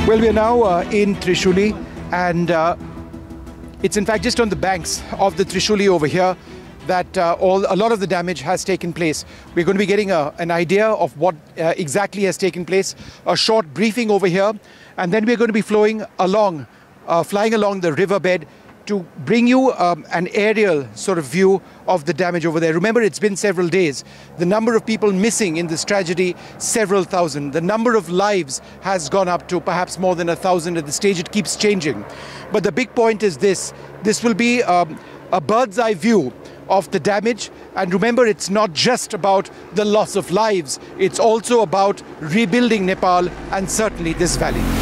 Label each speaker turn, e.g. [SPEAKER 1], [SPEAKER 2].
[SPEAKER 1] Well, we are now in Trishuli, and it's in fact just on the banks of the Trishuli over here that a lot of the damage has taken place. We're going to be getting an idea of what exactly has taken place, a short briefing over here, and then we're going to be flying along the riverbed to bring you an aerial sort of view of the damage over there. Remember, it's been several days. The number of people missing in this tragedy, several thousand. The number of lives has gone up to perhaps more than 1,000 at the stage. It keeps changing. But the big point is this. This will be a bird's eye view of the damage. And remember, it's not just about the loss of lives. It's also about rebuilding Nepal and certainly this valley.